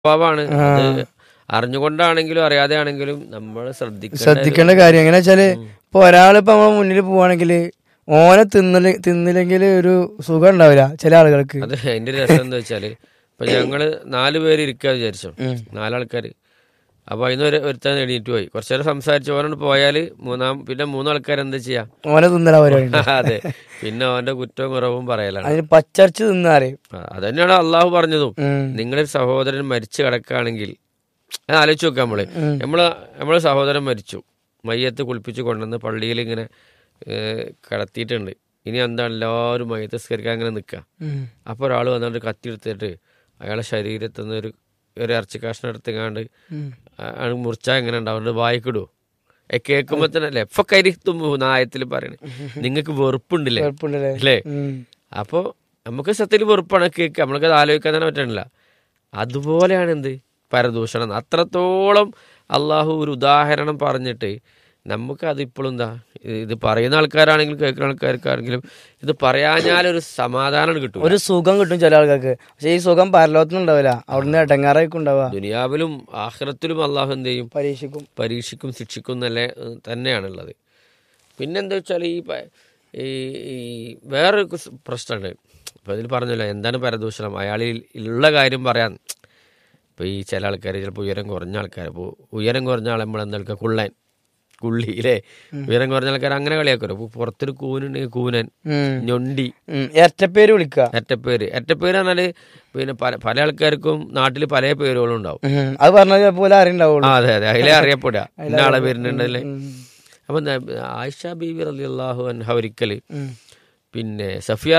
സ്വഭാവമാണ് അത്. അറിഞ്ഞുകൊണ്ടാണെങ്കിലും അറിയാതെ ആണെങ്കിലും നമ്മൾ ശ്രദ്ധിക്കേണ്ട കാര്യം എങ്ങനെ വെച്ചാല് ഇപ്പൊ ഒരാളിപ്പോ നമ്മളെ മുന്നിൽ പോവാണെങ്കിൽ ഓനെ തിന്നില്ലെങ്കിൽ ഒരു സുഖം ഉണ്ടാവില്ല ചില ആളുകൾക്ക്. അത് അതിന്റെ രസം എന്താ വെച്ചാല് ഇപ്പൊ ഞങ്ങള് 4 പേര് ഇരിക്കാ വിചാരിച്ചോ, 4 ആൾക്കാര്. അപ്പൊ അതിന് ഒരുത്താൻ എണീറ്റ് പോയി, കുറച്ചേരം സംസാരിച്ച് ഓനോട് പോയാല് പിന്നെ 3 ആൾക്കാർ എന്താ ചെയ്യാ? ഓനെ തിന്നല പരിപാടി. അതെ, പിന്നെ അവന്റെ കുറ്റവും കുറവും പറയലാണ്. അതിന് പച്ചർച്ച് തിന്നാറേ. അത് തന്നെയാണ് അള്ളാഹു പറഞ്ഞതും. നിങ്ങളൊരു സഹോദരൻ മരിച്ചു കിടക്കുകയാണെങ്കിൽ അത് ആലോചിച്ച് നോക്കാം. നമ്മളെ സഹോദരൻ മരിച്ചു, മയ്യത്ത് കുളിപ്പിച്ച് കൊണ്ടുവന്ന് പള്ളിയിൽ ഇങ്ങനെ കിടത്തിയിട്ടുണ്ട്. ഇനി എന്താണ് എല്ലാവരും മയ്യത്ത് സ്കരിക്കാൻ അങ്ങനെ നിൽക്കുക. അപ്പോൾ ഒരാൾ വന്നിട്ട് കത്തി എടുത്തിട്ട് അയാളെ ശരീരത്തിൽ നിന്ന് ഒരു ഇറച്ചി കഷ്ണം എടുത്തങ്ങാണ്ട് മുറിച്ചാൽ എങ്ങനെ ഉണ്ടാവും? വായിക്കിടുവോ? കേൾക്കുമ്പോ തന്നെ അല്ലേ എപ്പൊ കരിത്തും നായത്തിൽ പറയണേ, നിങ്ങൾക്ക് വെറുപ്പുണ്ടല്ലേ അല്ലേ? അപ്പോ നമുക്ക് സത്യത്തിൽ വെറുപ്പാണ് കേൾക്കുക, നമ്മൾക്കത് ആലോചിക്കാൻ തന്നെ പറ്റണില്ല. അതുപോലെയാണ് എന്ത് പരദൂഷണം. അത്രത്തോളം അള്ളാഹു ഒരു ഉദാഹരണം പറഞ്ഞിട്ട് നമുക്കതിപ്പോഴും എന്താ, ഇത് പറയുന്ന ആൾക്കാരാണെങ്കിലും കേൾക്കുന്ന ആൾക്കാർക്കാണെങ്കിലും ഇത് പറയാഞ്ഞാലൊരു സമാധാനം കിട്ടും, ഒരു സുഖം കിട്ടും ചില ആൾക്കാർക്ക്. പക്ഷെ ഈ സുഖം പരലോകത്തിനും ഉണ്ടാവില്ല, അവിടുന്ന് ഇടങ്ങാറായിരിക്കും ഉണ്ടാവുക. ദുനിയാവിലും ആഖിറത്തിലും അള്ളാഹു എന്ത് ചെയ്യും? പരീക്ഷിക്കും ശിക്ഷിക്കും എന്നല്ലേ തന്നെയാണുള്ളത്. പിന്നെന്താ വെച്ചാൽ ഈ വേറൊരു പ്രശ്നമുണ്ട്. ഇപ്പം ഇതിൽ പറഞ്ഞല്ലോ എന്താണ് പരദൂഷണം, അയാളിൽ ഉള്ള കാര്യം പറയാൻ. ഇപ്പോൾ ഈ ചില ആൾക്കാർ ചിലപ്പോൾ ഉയരം കുറഞ്ഞ ആൾക്കാർ, ഇപ്പോൾ ഉയരം കുറഞ്ഞ ആളെ നമ്മൾ എന്താ കുള്ളി അല്ലേ, ഉയരം കുറഞ്ഞ ആൾക്കാർ അങ്ങനെ കളിയാക്കുമല്ലോ. അപ്പോൾ പുറത്തൊരു കൂനുണ്ടെങ്കിൽ കൂനൻ, ഞൊണ്ടി, എരട്ടപ്പേര് വിളിക്കുക. എരട്ടപ്പേര് പറഞ്ഞാല് പിന്നെ പല ആൾക്കാർക്കും നാട്ടിൽ പല പേരുകളും ഉണ്ടാവും. അത് പറഞ്ഞ പോലെ അറിയുണ്ടാവുള്ളൂ. അതെ അതെ, അതിലെ അറിയപ്പെടുക ഇന്ന ആളെ പേരുണ്ടല്ലേ. അപ്പൊ ആയിഷ ബീവി റളിയല്ലാഹു അൻഹ ഒരിക്കല് പിന്നെ സഫിയ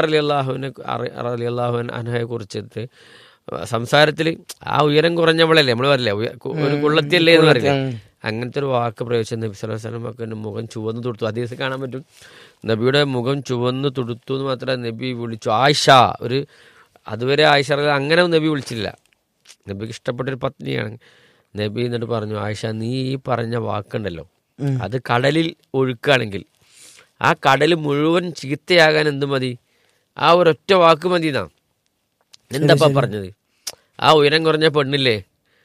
റളിയല്ലാഹു അൻഹയെ കുറിച്ചിട്ട് സംസാരത്തിൽ ആ ഉയരം കുറഞ്ഞവളല്ലേ നമ്മൾ പറയില്ലേ, ഒരു കുള്ളത്തിയല്ലേ എന്ന് പറയില്ലേ, അങ്ങനത്തെ ഒരു വാക്ക് പ്രയോഗിച്ച നബി സല്ലല്ലാഹു അലൈഹി വസല്ലം ഒക്കെ മുഖം ചുവന്ന് തുടുത്തു. ഹദീസിൽ കാണാൻ പറ്റും, നബിയുടെ മുഖം ചുവന്ന് തുടുത്തു എന്ന് മാത്രമേ നബി വിളിച്ചു ആയിഷ. അതുവരെ ആയിഷ അങ്ങനെ നബി വിളിച്ചില്ല, നബിക്ക് ഇഷ്ടപ്പെട്ടൊരു പത്നിയാണ്. നബി എന്നിട്ട് പറഞ്ഞു, ആയിഷ നീ ഈ പറഞ്ഞ വാക്കുണ്ടല്ലോ അത് കടലിൽ ഒഴുക്കുകയാണെങ്കിൽ ആ കടൽ മുഴുവൻ ചീത്തയാകാൻ എന്ത് മതി? ആ ഒരൊറ്റ വാക്ക് മതി എന്നാ. എന്താപ്പാ പറഞ്ഞത്? ആ ഉയരം കുറഞ്ഞ പെണ്ണില്ലേ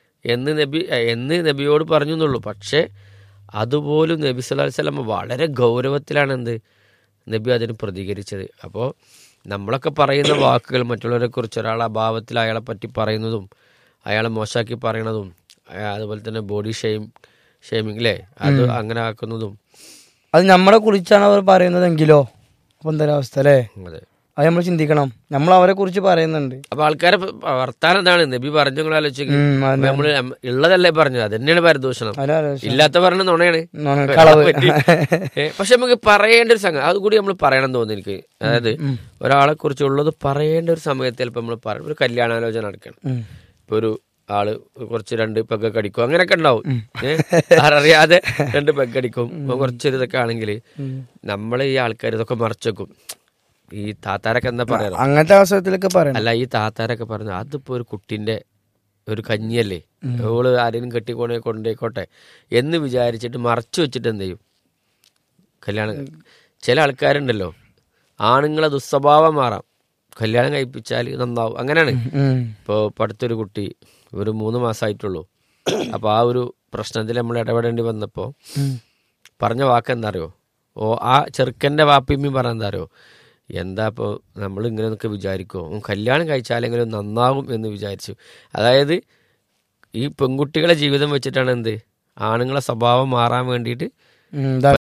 എന്ന് നബിയോട് പറഞ്ഞു എന്നുള്ളൂ. പക്ഷെ അതുപോലും നബി സല്ലല്ലാഹു അലൈഹി വസല്ലം വളരെ ഗൗരവത്തിലാണ് നബി അതിന് പ്രതികരിച്ചത്. അപ്പോൾ നമ്മളൊക്കെ പറയുന്ന വാക്കുകൾ മറ്റുള്ളവരെ കുറിച്ച് ഒരാളെ അഭാവത്തിൽ അയാളെ പറ്റി പറയുന്നതും അയാളെ മോശമാക്കി പറയണതും അതുപോലെ തന്നെ ബോഡി ഷെയ്മിങ് അല്ലേ, അത് അങ്ങനെ ആക്കുന്നതും അത് നമ്മളെ കുറിച്ചാണ് അവർ പറയുന്നതെങ്കിലോ ഒന്നൊരവസ്ഥ അല്ലേ. അതെ, അത് നമ്മൾ ചിന്തിക്കണം. നമ്മൾ അവരെ കുറിച്ച് പറയുന്നുണ്ട്. അപ്പൊ ആൾക്കാരെ വർത്താനം എന്താണ്? നബി പറഞ്ഞു ആലോചിച്ചു, നമ്മള് ഉള്ളതല്ലേ പറഞ്ഞത്, അത് തന്നെയാണ് പരദൂഷണം. ഇല്ലാത്ത പറഞ്ഞ നുണയാണ്. പക്ഷെ നമുക്ക് പറയേണ്ട ഒരു സംഗതി അതുകൂടി നമ്മൾ പറയണം തോന്നുന്നു എനിക്ക്. അതായത് ഒരാളെ കുറിച്ചുള്ളത് പറയേണ്ട ഒരു സമയത്ത് ചിലപ്പോൾ നമ്മൾ പറയും. ഒരു കല്യാണാലോചന നടക്കണം, ഇപ്പൊ ഒരു ആള് കുറച്ച് 2 പെഗ്ഗൊക്കെ അടിക്കും, അങ്ങനെയൊക്കെ ഉണ്ടാവും. അറിയാതെ 2 പെഗ്ഗടിക്കും, കുറച്ചൊരു ഇതൊക്കെ ആണെങ്കിൽ നമ്മൾ ഈ ആൾക്കാർ ഇതൊക്കെ മറച്ചു വെക്കും. ഈ താത്താരൊക്കെ എന്താ പറയാ, അങ്ങനത്തെ അവസരത്തിലൊക്കെ പറയാം. അല്ല, ഈ താത്താരൊക്കെ പറഞ്ഞു അതിപ്പോ ഒരു കുട്ടിന്റെ ഒരു കഞ്ഞിയല്ലേ, ഓള് ആരെയും കൊണ്ടേക്കോട്ടെ എന്ന് വിചാരിച്ചിട്ട് മറച്ചു വെച്ചിട്ട് എന്ത് ചെയ്യും കല്യാണം. ചില ആൾക്കാരുണ്ടല്ലോ, ആണുങ്ങളെ ദുസ്വഭാവം മാറാം, കല്യാണം കഴിപ്പിച്ചാൽ നന്നാവും, അങ്ങനെയാണ്. ഇപ്പോൾ അടുത്തൊരു കുട്ടി ഒരു 3 മാസമായിട്ടുള്ളൂ. അപ്പോൾ ആ ഒരു പ്രശ്നത്തിൽ നമ്മൾ ഇടപെടേണ്ടി വന്നപ്പോൾ പറഞ്ഞ വാക്ക് എന്താ അറിയോ? ആ ചെറുക്കൻ്റെ വാപ്പിമ്മയും പറഞ്ഞ എന്താ അറിയോ? എന്താ ഇപ്പോൾ നമ്മൾ ഇങ്ങനെയൊക്കെ വിചാരിക്കുമോ, കല്യാണം കഴിച്ചാലെങ്കിലും നന്നാകും എന്ന് വിചാരിച്ചു. അതായത് ഈ പെൺകുട്ടികളെ ജീവിതം വെച്ചിട്ടാണ് ആണുങ്ങളെ സ്വഭാവം മാറാൻ വേണ്ടിയിട്ട്